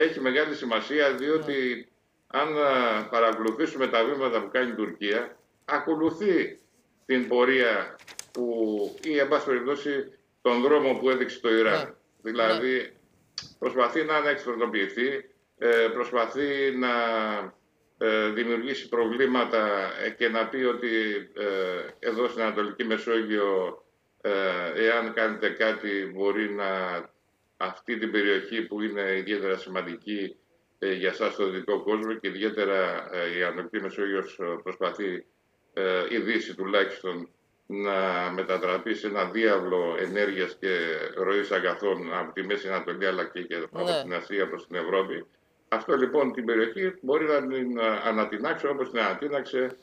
έχει μεγάλη σημασία, διότι αν παρακολουθήσουμε τα βήματα που κάνει η Τουρκία, ακολουθεί την πορεία που, ή εν πάση περιπτώσει, τον δρόμο που έδειξε το Ιράν. Δηλαδή, προσπαθεί να ανεξαρτοποιηθεί, προσπαθεί να δημιουργήσει προβλήματα και να πει ότι εδώ στην Ανατολική Μεσόγειο, εάν κάνετε κάτι, μπορεί να αυτή την περιοχή που είναι ιδιαίτερα σημαντική για εσάς στο δυτικό κόσμο και ιδιαίτερα η Ανατολική Μεσόγειος προσπαθεί, η Δύση τουλάχιστον, να μετατραπεί σε ένα διάβλο ενέργειας και ροής αγαθών από τη Μέση Ανατολή αλλά και από την Ασία προς την Ευρώπη. Αυτό λοιπόν την περιοχή μπορεί να την ανατινάξει όπως την ανατίναξε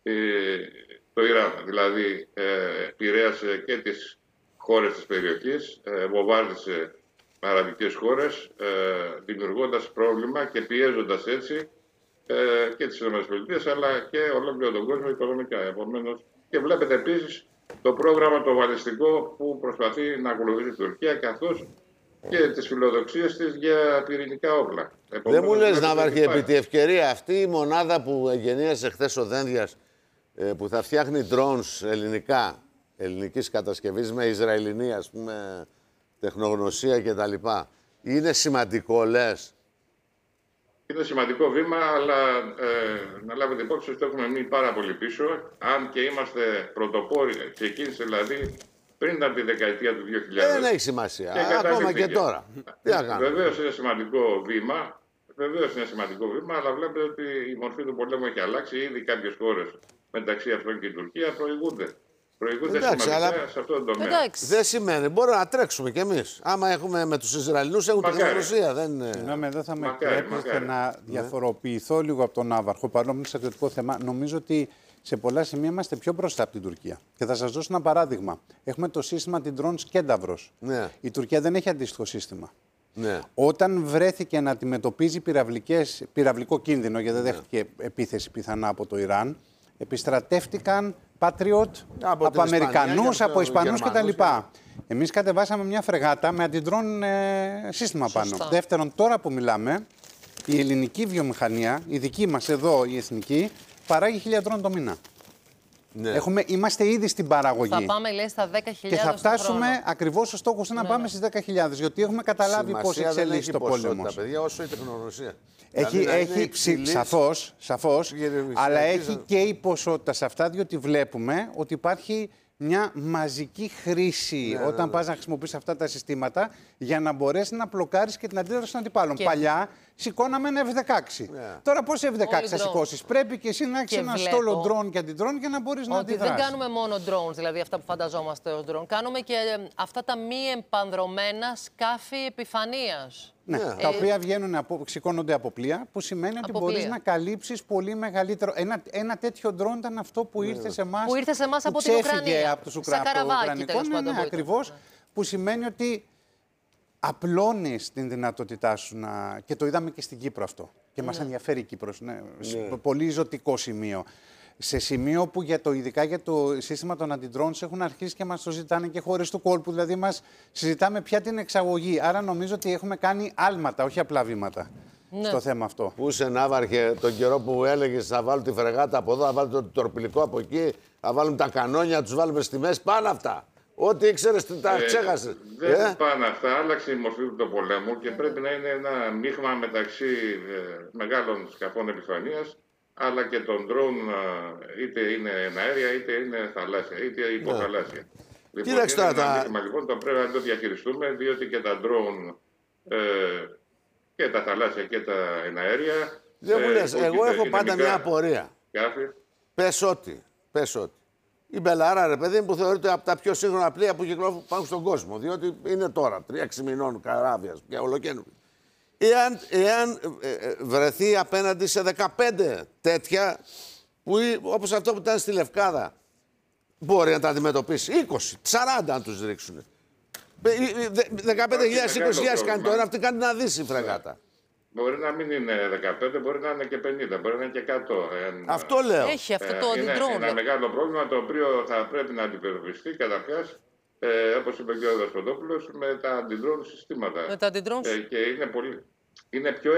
το Ιράν. Δηλαδή επηρέασε και τις χώρες της περιοχής, βομβάρδισε αραβικές χώρες, δημιουργώντας πρόβλημα και πιέζοντας έτσι και τις ΗΠΑ αλλά και ολόκληρο τον κόσμο οικονομικά. Επομένως, και βλέπετε επίσης το πρόγραμμα το βαλιστικό που προσπαθεί να ακολουθήσει η Τουρκία, καθώς και τις φιλοδοξίες της για πυρηνικά όπλα. Δεν μου λες, Ναύαρχε, επί τη ευκαιρία αυτή η μονάδα που εγγενίασε χθες ο Δένδιας, που θα φτιάχνει drones ελληνικά, ελληνικής κατασκευής με ισραηλινή, ας πούμε, τεχνογνωσία κτλ. Είναι σημαντικό, λες? Είναι σημαντικό βήμα, αλλά να λάβετε υπόψη ότι έχουμε μείνει πάρα πολύ πίσω. Αν και είμαστε πρωτοπόροι, ξεκίνησε δηλαδή πριν από τη δεκαετία του 2000. Δεν έχει σημασία. Ακόμα και τώρα. Τι να κάνουμε. Βεβαίως είναι σημαντικό βήμα. Βεβαίως είναι σημαντικό βήμα, αλλά βλέπετε ότι η μορφή του πολέμου έχει αλλάξει. Ήδη κάποιες χώρες, μεταξύ αυτών και η Τουρκία, προηγούνται. Προηγούνται σημαντικά σε αυτό το τομέα. Δεν σημαίνει. Μπορούμε να τρέξουμε κι εμείς. Άμα έχουμε με τους Ισραηλινούς, έχουν τεχνογνωσία. Συγγνώμη, εδώ θα με επιτρέπετε να διαφοροποιηθώ λίγο από τον Ναύαρχο, παρόλο που είναι στρατιωτικό θέμα. Νομίζω ότι σε πολλά σημεία είμαστε πιο μπροστά από την Τουρκία. Και θα σας δώσω ένα παράδειγμα. Έχουμε το σύστημα Drones Κένταβρος. Ναι. Η Τουρκία δεν έχει αντίστοιχο σύστημα. Ναι. Όταν βρέθηκε να αντιμετωπίζει πυραυλικό κίνδυνο, γιατί δεν δέχτηκε επίθεση πιθανά από το Ιράν, επιστρατεύτηκαν Patriot από Αμερικανούς, από Ισπανούς κτλ. Εμείς κατεβάσαμε μια φρεγάτα με αντιδρόν σύστημα πάνω. Δεύτερον, τώρα που μιλάμε, η ελληνική βιομηχανία, η δική μας εδώ, η εθνική, παράγει 1.000 ντρόν το μήνα. Ναι. Είμαστε ήδη στην παραγωγή. Θα πάμε, λέει, στα 10.000. Και θα φτάσουμε ακριβώς στο στόχο να πάμε στις 10.000. Γιατί έχουμε καταλάβει πώς εξελίσσεται το πόλεμο. Τα παιδιά, όσο η τεχνογνωσία. Έχει σαφώς, αλλά έχει και η ποσότητα σε αυτά, διότι βλέπουμε ότι υπάρχει μια μαζική χρήση όταν πας να χρησιμοποιήσεις αυτά τα συστήματα για να μπορέσει να μπλοκάρεις και την αντίδραση των αντιπάλων. Παλιά σηκώναμε ένα F-16. Τώρα πώς F-16 θα σηκώσεις? Πρέπει και εσύ να έχεις ένα στόλο drone και αντιδρόν για να μπορείς να αντιδράσεις. Δεν κάνουμε μόνο drones, δηλαδή αυτά που φανταζόμαστε ως drone. Κάνουμε και αυτά τα μη επανδρωμένα σκάφη επιφανείας. Ναι, τα οποία σηκώνονται από πλοία, που σημαίνει ότι μπορείς να καλύψεις πολύ μεγαλύτερο. Ένα τέτοιο ντρόν ήταν αυτό που ήρθε σε εμάς. Που ήρθε σε εμάς από την Ουκρανία. Από τους Ουκρανικών, ακριβώς, που σημαίνει ότι απλώνεις την δυνατότητά σου να. Και το είδαμε και στην Κύπρο αυτό. Και μας ενδιαφέρει η Κύπρος. Πολύ ζωτικό σημείο. Σε σημείο που ειδικά για το σύστημα των αντιδρόντς έχουν αρχίσει και μας το ζητάνε και χώρες του κόλπου. Δηλαδή μας συζητάμε πια την εξαγωγή. Άρα νομίζω ότι έχουμε κάνει άλματα, όχι απλά βήματα στο θέμα αυτό. Πού είσαι, Ναύαρχε, τον καιρό που έλεγες θα βάλουν τη φρεγάτα από εδώ, θα βάλουν το τορπιλικό από εκεί, θα βάλουν τα κανόνια, τους βάλουμε στη μέση, πάνε αυτά. Ό,τι ήξερες τα ξέχασες. Δεν πάνε αυτά, άλλαξε η μορφή του πολέμου και πρέπει να είναι ένα μείγμα μεταξύ μεγάλων σκαφών επιφανείας αλλά και των drone, είτε είναι εναέρια, είτε είναι θαλάσσια, είτε υποθαλάσσια. Λοιπόν, είναι ένα μείγμα, λοιπόν, το πρέπει να το διαχειριστούμε, διότι και τα drone και τα θαλάσσια και τα εναέρια. Δεν μου λες, εγώ έχω πάντα μια απορία. Πες ότι. Η Μπελάρα, ρε παιδί μου, που θεωρείται από τα πιο σύγχρονα πλοία που κυκλοφορούν στον κόσμο. Διότι είναι τώρα 3-6 μηνών καράβια και ολοκαίνουργια. Εάν βρεθεί απέναντι σε 15 τέτοια, όπως αυτό που ήταν στη Λευκάδα, μπορεί να τα αντιμετωπίσει. 20, 40 αν τους ρίξουν. 15.000-20.000 κάνει το ένα, αυτή κάνει να δύσει η φρεγάτα. Μπορεί να μην είναι 15, μπορεί να είναι και 50, μπορεί να είναι και 100. Αυτό λέω. Έχει αυτό το αντιδρόν. Είναι ένα μεγάλο πρόβλημα το οποίο θα πρέπει να αντιμετωπιστεί καταρχάς, όπως είπε και ο Δασποτόπουλος, με τα αντιδρόν συστήματα. Με τα αντιδρόν. Και είναι πολύ. είναι πιο